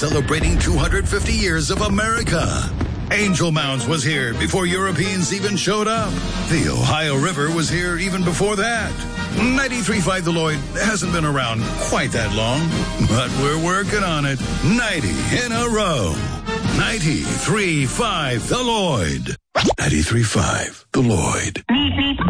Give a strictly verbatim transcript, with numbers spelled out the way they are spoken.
celebrating two hundred fifty years of America. Angel Mounds was here before Europeans even showed up. The Ohio River was here even before that. ninety-three point five The Lloyd hasn't been around quite that long, but we're working on it. ninety in a row. ninety-three point five The Lloyd. ninety-three point five The Lloyd.